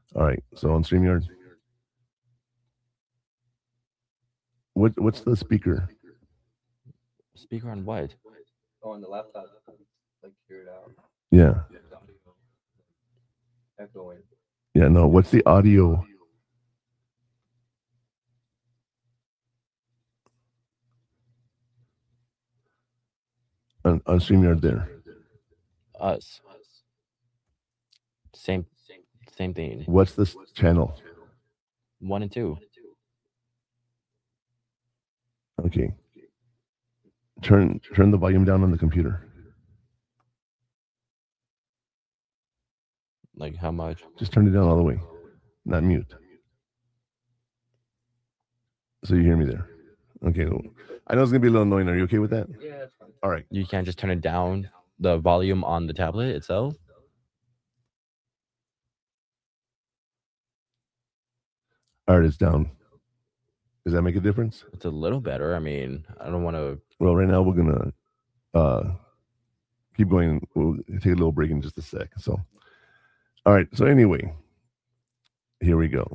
All right. So on StreamYard, what's the speaker? Speaker on what? Oh, on the laptop, like hear it out. Yeah. Echoing. Yeah. No. What's the audio? On StreamYard there. Us. Same thing. What's this channel? 1 and 2. Okay. Turn the volume down on the computer. Like how much? Just turn it down all the way. Not mute. So you hear me there. Okay. I know it's gonna be a little annoying. Are you okay with that? Yeah, that's fine. All right. You can't just turn it down, the volume on the tablet itself? All right, it's down. Does that make a difference? It's a little better. I mean, I don't want to. Well, right now we're gonna keep going. We'll take a little break in just a sec. So, all right. So anyway, here we go.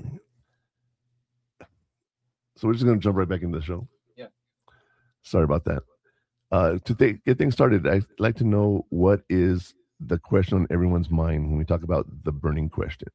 So we're just gonna jump right back into the show. Yeah. Sorry about that. To get things started, I'd like to know what is the question on everyone's mind when we talk about the burning question.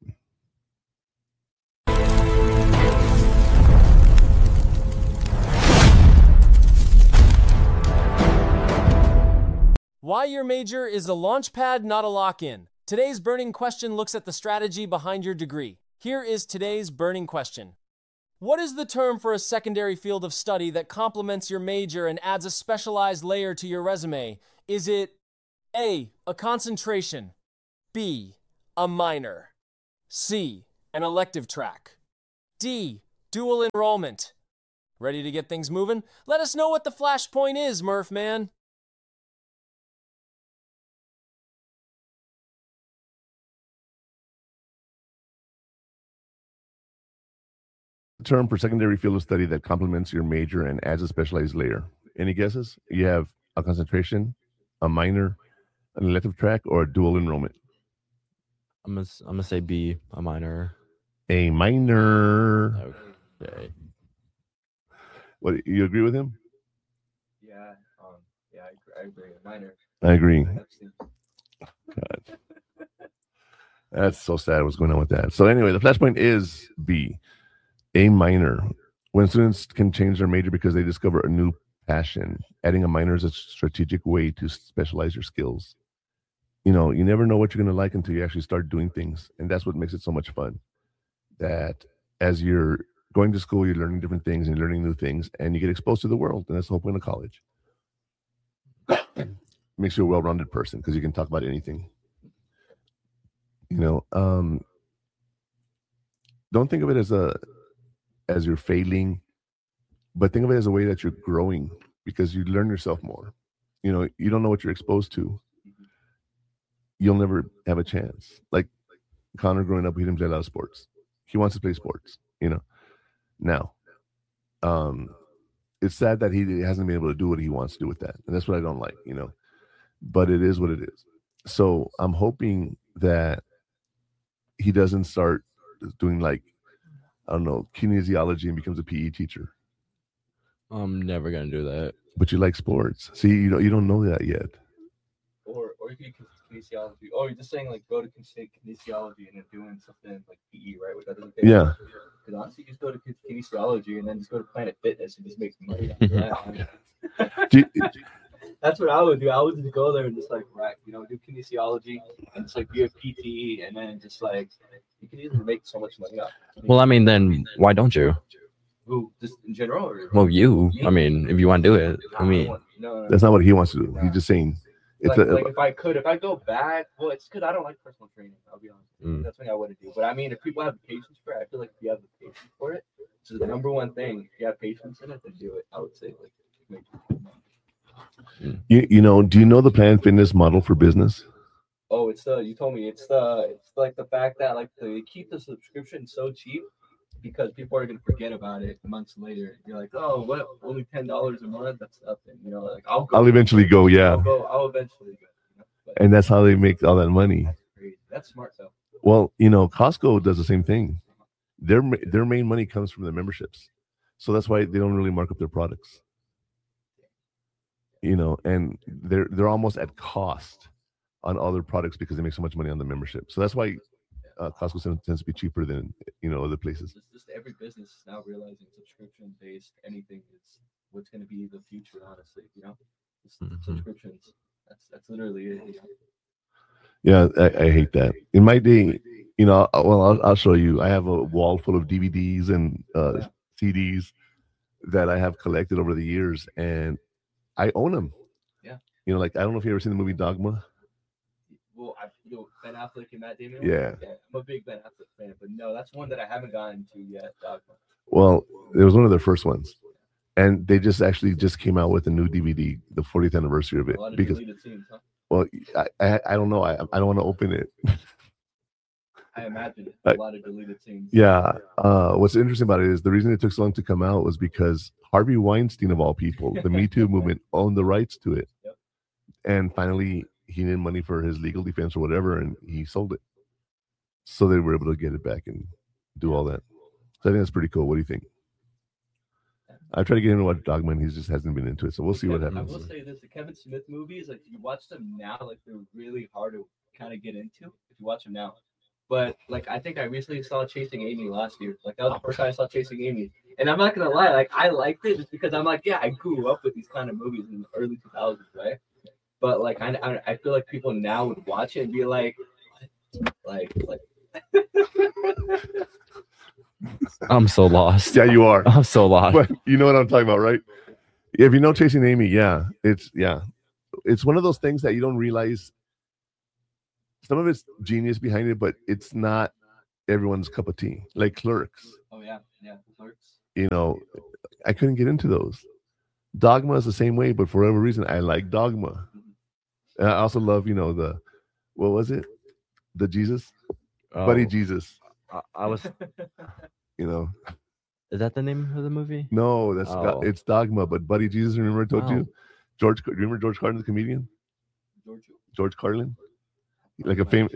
Why your major is a launch pad, not a lock-in. Today's burning question looks at the strategy behind your degree. Here is today's burning question. What is the term for a secondary field of study that complements your major and adds a specialized layer to your resume? Is it A, a concentration, B, a minor, C, an elective track, D, dual enrollment? Ready to get things moving? Let us know what the flashpoint is, Murph man. Term for secondary field of study that complements your major and adds a specialized layer. Any guesses? You have a concentration, a minor, an elective track, or a dual enrollment. I'm gonna say B, a minor. A minor. Okay. What, you agree with him? Yeah. Yeah, I agree. Minor. I agree. Epstein. God. That's so sad what's going on with that. So anyway, the flashpoint is B, a minor. When students can change their major because they discover a new passion, adding a minor is a strategic way to specialize your skills. You know, you never know what you're going to like until you actually start doing things. And that's what makes it so much fun. That as you're going to school, you're learning different things and you're learning new things and you get exposed to the world. And that's the whole point of college. Makes you a well-rounded person because you can talk about anything. You know, don't think of it as you're failing, but think of it as a way that you're growing because you learn yourself more. You know, you don't know what you're exposed to. You'll never have a chance. Like Connor growing up, he didn't play a lot of sports. He wants to play sports, you know. Now, it's sad that he hasn't been able to do what he wants to do with that. And that's what I don't like, you know. But it is what it is. So I'm hoping that he doesn't start doing like, I don't know, kinesiology and becomes a PE teacher. I'm never gonna do that. But you like sports. See, you don't know that yet. Or you could kinesiology. Oh, you're just saying like go to kinesiology and then doing something like PE, right? Which that doesn't pay. Yeah. Because honestly, just go to kinesiology and then just go to Planet Fitness and just make some money after that. That's what I would do. I would just go there and just like do kinesiology and just like be a PT and then just like you can easily make so much money off. Well, I mean, then why don't you? Who, just in general? Or? Well, you. I mean, if you want to do it. I mean, no. That's not what he wants to do. He's just saying. It's like if I go back, well, it's because I don't like personal training. I'll be honest. That's something I wouldn't do. But I mean, if people have the patience for it, I feel like if you have the patience for it, which is the number one thing. If you have patience in it, then do it. I would say like. You know, do you know the Planet Fitness model for business? Oh, it's like the fact that like they keep the subscription so cheap because people are gonna forget about it months later. You're like, oh, what? Only $10 a month? That's nothing. You know, like I'll eventually go. Yeah. I'll eventually go. And that's how they make all that money. That's crazy. That's smart though. Well, Costco does the same thing. Their main money comes from the memberships, so that's why they don't really mark up their products. And they're almost at cost on other products because they make so much money on the membership. So that's why Costco tends to be cheaper than other places. It's just every business is now realizing subscription based anything is what's going to be the future. Honestly, subscriptions. That's literally it. Yeah, I hate that. In my day, I'll show you. I have a wall full of DVDs and CDs that I have collected over the years, and I own them. Yeah. Like, I don't know if you ever seen the movie Dogma. Well, Ben Affleck and Matt Damon. Yeah. I'm a big Ben Affleck fan, but no, that's one that I haven't gotten to yet. Dogma. Well, it was one of their first ones, and they just came out with a new DVD, the 40th anniversary of it. A lot of because, deleted scenes, huh? well, I don't know. I don't want to open it. I imagine a lot of deleted scenes. Yeah. What's interesting about it is the reason it took so long to come out was because Harvey Weinstein, of all people, the Me Too movement, owned the rights to it. Yep. And finally, he needed money for his legal defense or whatever, and he sold it. So they were able to get it back and do all that. So I think that's pretty cool. What do you think? I've tried to get him to watch Dogma, and he just hasn't been into it. So we'll see what happens. I will say this: the Kevin Smith movies, like you watch them now, like they're really hard to kind of get into if you watch them now. But like I think I recently saw Chasing Amy last year. Like that was the first time I saw Chasing Amy, and I'm not gonna lie, like I liked it just because I'm like, yeah, I grew up with these kind of movies in the early 2000s, right? But like I feel like people now would watch it and be like. I'm so lost. Yeah, you are. I'm so lost. But you know what I'm talking about, right? If you know Chasing Amy, it's one of those things that you don't realize. Some of it's genius behind it, but it's not everyone's cup of tea. Like Clerks. Oh yeah, Clerks. I couldn't get into those. Dogma is the same way, but for whatever reason, I like Dogma. And I also love, what was it? The Jesus, Buddy Jesus. I was. Is that the name of the movie? No, it's Dogma, but Buddy Jesus. Remember I told you, remember George Carlin, the comedian? George Carlin, like a famous.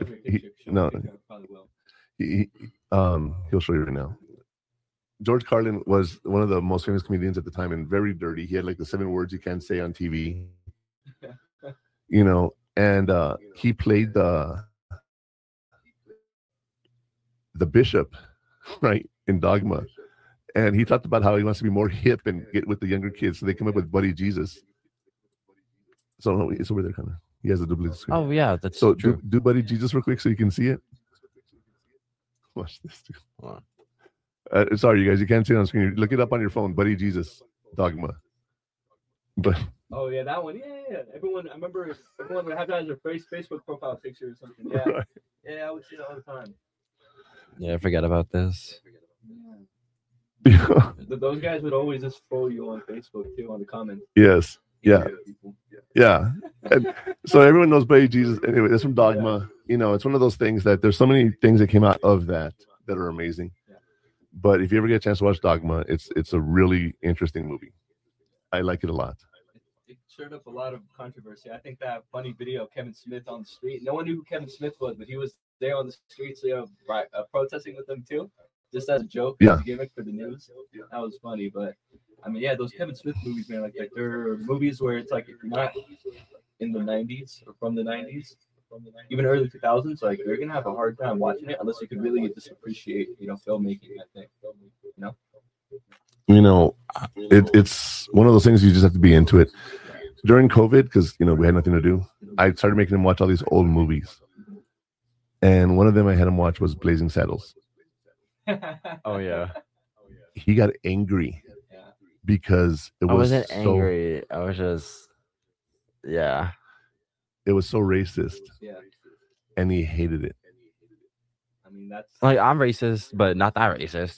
He'll show you right now. George Carlin was one of the most famous comedians at the time, and very dirty. He had like the 7 words you can't say on TV. And he played the bishop, right, in Dogma. And he talked about how he wants to be more hip and get with the younger kids. So they come up with Buddy Jesus. So no, it's over there, kind of. He has a duplicate screen. Oh, yeah, that's so true. Do Buddy Jesus real quick so you can see it. Watch this, dude. Wow. Sorry, you guys, you can't see it on screen. Look it up on your phone, Buddy Jesus, Dogma. But oh yeah, that one. Yeah. Everyone, I remember everyone would have that as their Facebook profile picture or something. Yeah, right. Yeah, I would see it all the time. Yeah, I forgot about this. Yeah. Those guys would always just follow you on Facebook too, on the comments. Yes. Yeah. Yeah. And so everyone knows Buddy Jesus. Anyway, that's from Dogma. It's one of those things that there's so many things that came out of that are amazing. Yeah. But if you ever get a chance to watch Dogma, it's a really interesting movie. I like it a lot. It stirred up a lot of controversy. I think that funny video of Kevin Smith on the street. No one knew who Kevin Smith was, but he was there on the streets, protesting with them too, just as a joke, as a gimmick for the news. That was funny, but I mean, those Kevin Smith movies, man, like they're movies where it's like if you're not in the 90s or from the 90s, even early 2000s, like you're gonna have a hard time watching it unless you could really just appreciate, filmmaking. I think, it's one of those things you just have to be into it. During COVID, because we had nothing to do, I started making him watch all these old movies, and one of them I had him watch was Blazing Saddles. Oh yeah. He got angry because it was. I wasn't angry. I was just, yeah. It was so racist. Yeah. And he hated it. I mean, that's like, I'm racist, but not that racist.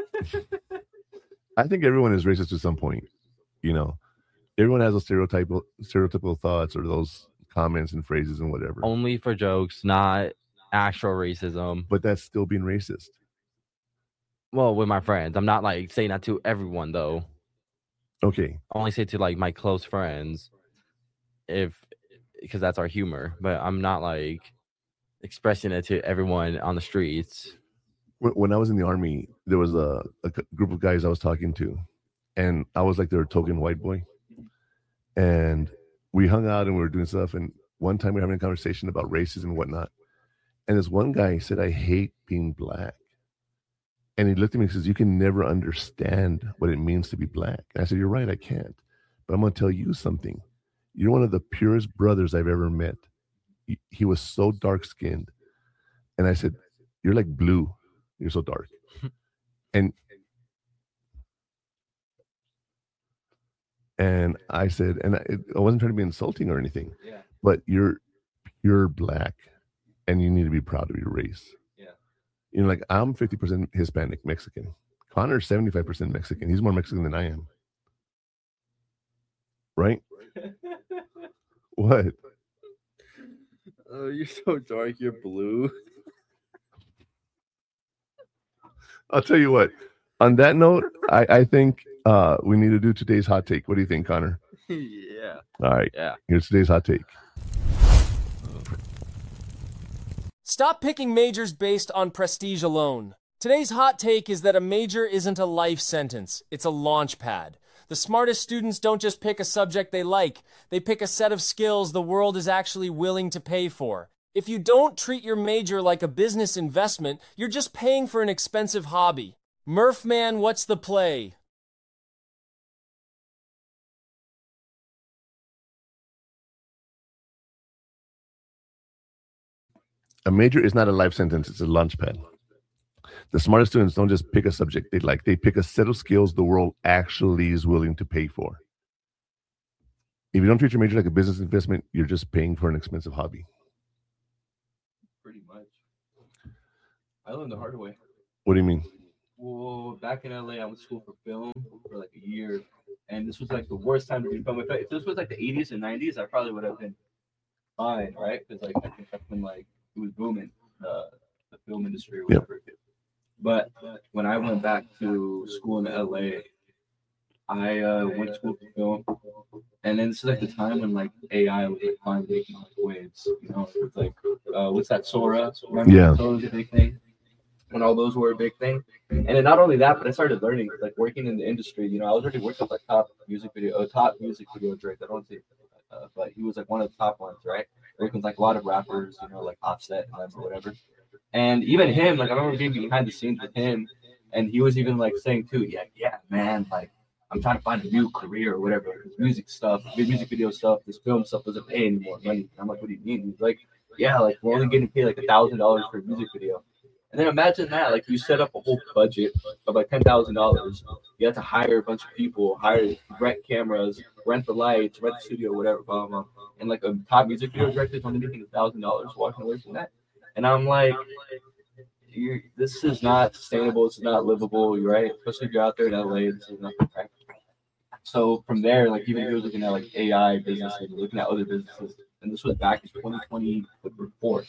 I think everyone is racist to some point. Everyone has those stereotypical thoughts or those comments and phrases and whatever. Only for jokes, not actual racism. But that's still being racist. Well, with my friends. I'm not like saying that to everyone though. Okay. I only say to like my close friends because that's our humor. But I'm not like expressing it to everyone on the streets. When I was in the army, there was a group of guys I was talking to, and I was like their token white boy. And we hung out and we were doing stuff. And one time we were having a conversation about races and whatnot. And this one guy said, I hate being black. And he looked at me and says, you can never understand what it means to be black. And I said, you're right, I can't. But I'm going to tell you something. You're one of the purest brothers I've ever met. He was so dark-skinned. And I said, you're like blue. You're so dark. And I said, and I wasn't trying to be insulting or anything, but you're black and you need to be proud of your race. You know, like I'm 50% Hispanic Mexican. Connor's 75% Mexican. He's more Mexican than I am. Right? What? Oh, you're so dark. You're blue. I'll tell you what. On that note, I think we need to do today's hot take. What do you think, Connor? Yeah. All right. Yeah. Here's today's hot take. Stop picking majors based on prestige alone. Today's hot take is that a major isn't a life sentence, it's a launch pad. The smartest students don't just pick a subject they like, they pick a set of skills the world is actually willing to pay for. If you don't treat your major like a business investment, you're just paying for an expensive hobby. Murph man, what's the play? A major is not a life sentence, it's a launch pad. The smartest students don't just pick a subject they like, they pick a set of skills the world actually is willing to pay for. If you don't treat your major like a business investment, you're just paying for an expensive hobby. Pretty much. I learned the hard way. What do you mean? Well, back in LA, I went to school for film for like a year, and this was like the worst time to do film. If this was like the 80s and 90s, I probably would have been fine, right? Because like I think that's when like it was booming, the film industry or whatever. Yep. But when I went back to school in LA, I went to school for film, and then this is like the time when like AI was like finally making like waves, you know, with like what's that, Sora? Remember? Yeah, Sora was a big thing. When all those were a big thing, and then not only that, but I started learning, like working in the industry. You know, I was already working with like top music video director. I don't say, but he was like one of the top ones, right? Working with like a lot of rappers, you know, like Offset and them or whatever. And even him, like I remember being behind the scenes with him, and he was even like saying too, yeah, man, like I'm trying to find a new career or whatever. This music stuff, music video stuff, this film stuff doesn't pay any more money. And I'm like, what do you mean? He's like, yeah, like we're only getting paid like $1,000 for a music video. And then imagine that, like you set up a whole budget of like $10,000. You have to hire a bunch of people, rent cameras, rent the lights, rent the studio, whatever, blah, blah, blah. And like a top music video director is only making $1,000 walking away from that. And I'm like, this is not sustainable. It's not livable, right? Especially if you're out there in LA, this is nothing, right? So from there, like even he was looking at like AI businesses, looking at other businesses. And this was back in 2024.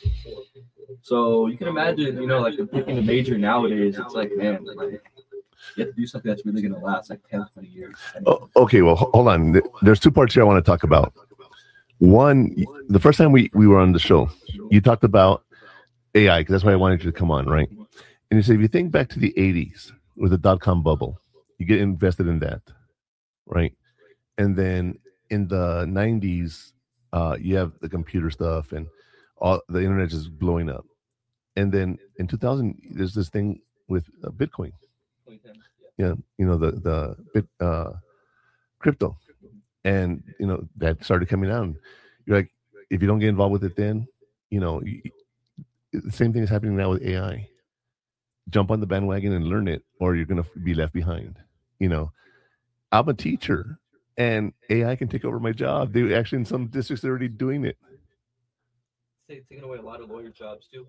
So you can imagine, you know, like picking a major nowadays, it's like, man, like, you have to do something that's really going to last like 10, 20 years. Oh, okay, well, hold on. There's two parts here I want to talk about. One, the first time we were on the show, you talked about AI, because that's why I wanted you to come on, right? And you said, if you think back to the 80s with the dot-com bubble, you get invested in that, right? And then in the 90s, you have the computer stuff and all the internet is blowing up. And then in 2000, there's this thing with Bitcoin. Yeah, you know, the crypto. And, you know, that started coming out. And you're like, if you don't get involved with it then, you know, the same thing is happening now with AI. Jump on the bandwagon and learn it, or you're going to be left behind. You know, I'm a teacher. And AI can take over my job. They actually, in some districts, they're already doing it. It's taking away a lot of lawyer jobs too.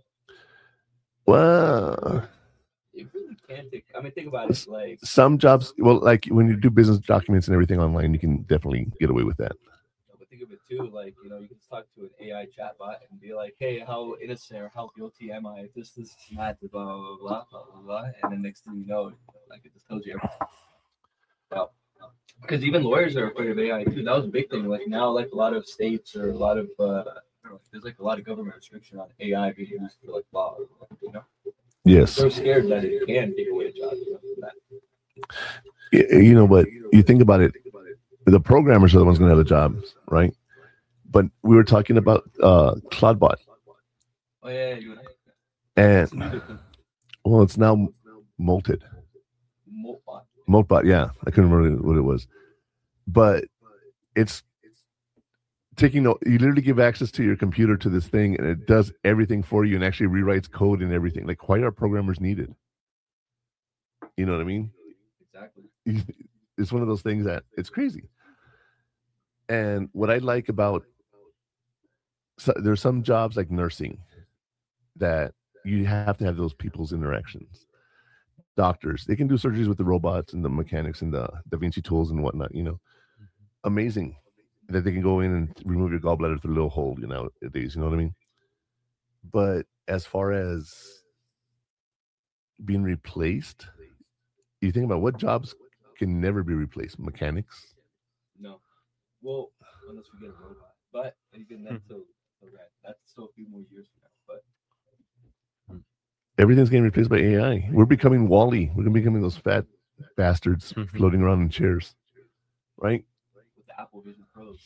Well, it really can take. I mean, think about it. Like some jobs, well, like when you do business documents and everything online, you can definitely get away with that. But think of it too, like, you know, you can just talk to an AI chatbot and be like, "Hey, how innocent or how guilty am I? If this is not blah blah blah blah blah blah," and then next thing you know, like it just tells you everything. Wow. Because even lawyers are afraid of AI too. That was a big thing. Like now, like a lot of states or a lot of there's like a lot of government restriction on AI being used for like law. You know, Yes. they're scared that it can take away a job. You know, from that. But you think about it, the programmers are the ones going to have the jobs, right? But we were talking about Claudebot, Oh yeah, you and well, it's now Molted. Moltbot, yeah, I couldn't remember what it was, but it's taking. You literally give access to your computer to this thing, and it does everything for you, and actually rewrites code and everything. Like, why are programmers needed? You know what I mean? Exactly. It's one of those things that it's crazy. And what I like about there's some jobs like nursing that you have to have those people's interactions. Doctors, they can do surgeries with the robots and the mechanics and the Da Vinci tools and whatnot, you know. Amazing that they can go in and remove your gallbladder through a little hole, you know, nowadays, you know what I mean? But as far as being replaced, you think about what jobs can never be replaced. Mechanics? No. Well, unless we get a robot. But even then, that's still a few more years from now. But everything's getting replaced by AI. We're becoming Wall-E. We're becoming those fat bastards floating around in chairs, right? With the Apple Vision Pros.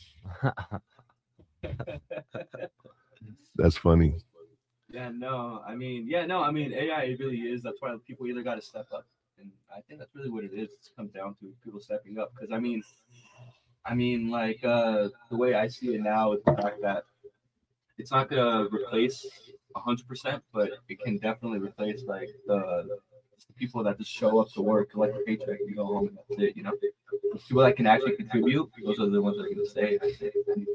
That's funny. I mean, AI it really is. That's why people either got to step up, and I think that's really what it is. It comes down to people stepping up. Because the way I see it now is the fact that it's not gonna replace 100%, but it can definitely replace like the people that just show up to work, collect a paycheck, and go home, and that's it. You know, the people that can actually contribute, those are the ones that are gonna stay. I say.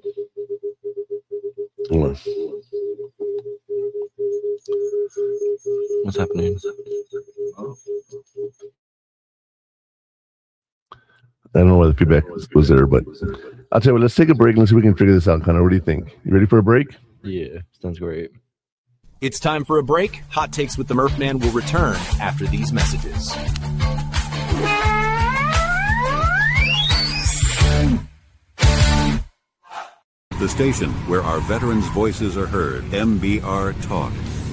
What's happening? Oh. I don't know why the feedback was there, but I'll tell you what, let's take a break and let's see if we can figure this out, Connor. What do you think? You ready for a break? Yeah, sounds great. It's time for a break. Hot Takes with the Murph Man will return after these messages. The station where our veterans' voices are heard. MBR Talk.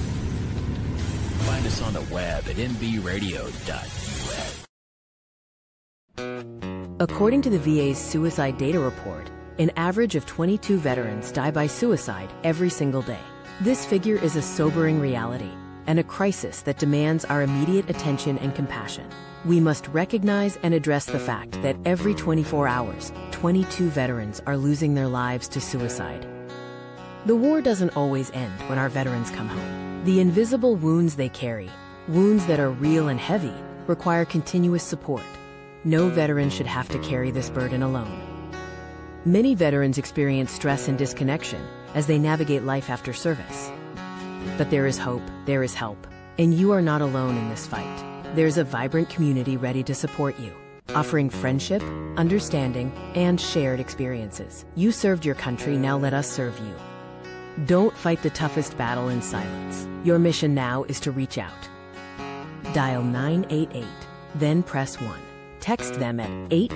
Find us on the web at mbradio.us. According to the VA's suicide data report, an average of 22 veterans die by suicide every single day. This figure is a sobering reality and a crisis that demands our immediate attention and compassion. We must recognize and address the fact that every 24 hours, 22 veterans are losing their lives to suicide. The war doesn't always end when our veterans come home. The invisible wounds they carry, wounds that are real and heavy, require continuous support. No veteran should have to carry this burden alone. Many veterans experience stress and disconnection as they navigate life after service. But there is hope, there is help, and you are not alone in this fight. There's a vibrant community ready to support you, offering friendship, understanding, and shared experiences. You served your country, now let us serve you. Don't fight the toughest battle in silence. Your mission now is to reach out. Dial 988, then press 1. Text them at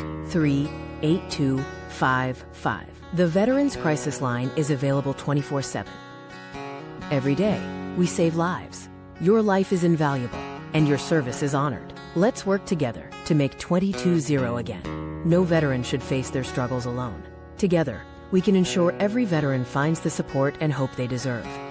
838255. The Veterans Crisis Line is available 24/7. Every day, we save lives. Your life is invaluable, and your service is honored. Let's work together to make 22-0 again. No veteran should face their struggles alone. Together, we can ensure every veteran finds the support and hope they deserve.